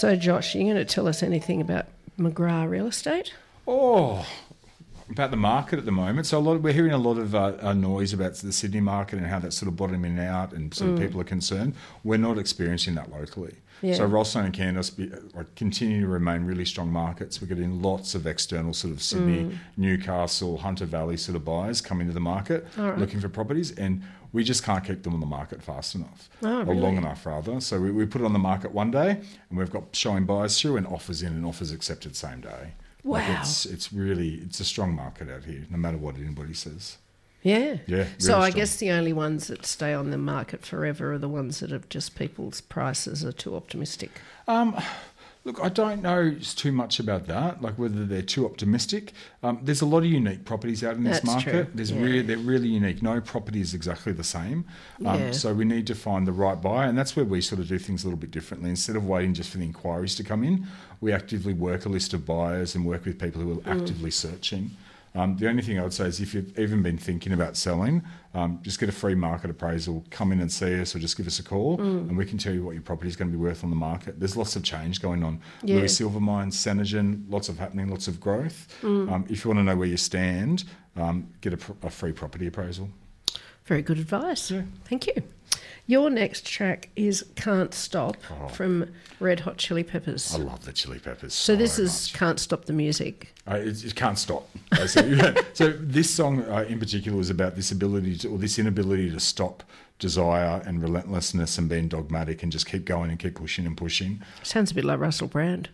So, Josh, are you going to tell us anything about McGrath Real Estate? Oh, about the market at the moment. So we're hearing a lot of noise about the Sydney market and how that's sort of bottoming out and sort of people are concerned. We're not experiencing that locally. Yeah. So Rollstone and Candice continue to remain really strong markets. We're getting lots of external sort of Sydney, Newcastle, Hunter Valley sort of buyers coming to the market looking for properties, and we just can't keep them on the market fast enough or long enough rather. So we put it on the market one day and we've got showing buyers through and offers in and offers accepted same day. Wow. Like it's a strong market out here, no matter what anybody says. Yeah. Yeah. Really So I strong. guess the only ones that stay on the market forever are the ones that have just people's prices are too optimistic. Look, I don't know too much about that, like whether they're too optimistic. There's a lot of unique properties out in this That's market. true. They're really unique. No property is exactly the same. Yeah. So we need to find the right buyer, and that's where we sort of do things a little bit differently. Instead of waiting just for the inquiries to come in, we actively work a list of buyers and work with people who are actively searching. The only thing I would say is if you've even been thinking about selling, just get a free market appraisal, come in and see us or just give us a call and we can tell you what your property is going to be worth on the market. There's lots of change going on. Yeah. Louis Silver Mines, Senagen, lots of happening, lots of growth. If you want to know where you stand, get a free property appraisal. Very good advice. Yeah. Thank you. Your next track is Can't Stop from Red Hot Chili Peppers. I love the Chili Peppers So this is much. Can't Stop the Music. It can't stop. So this song in particular is about this inability to stop desire and relentlessness and being dogmatic and just keep going and keep pushing and pushing. Sounds a bit like Russell Brand.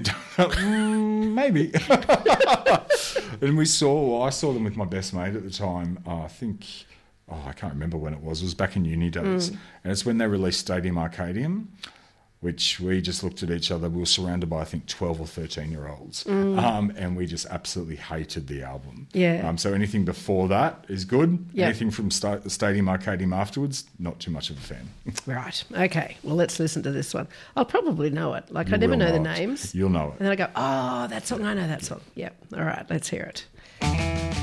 Maybe. And I saw them with my best mate at the time. I can't remember when it was. It was back in uni days. And it's when they released Stadium Arcadium, which we just looked at each other. We were surrounded by, 12 or 13-year-olds. And we just absolutely hated the album. Yeah. So anything before that is good. Yep. Anything from Stadium Arcadium afterwards, not too much of a fan. Right. Okay. Well, let's listen to this one. I'll probably know it. Like, I You never will know the know it. names. You'll know it. And then I go, oh, that song, I know that song. Yep. All right, let's hear it.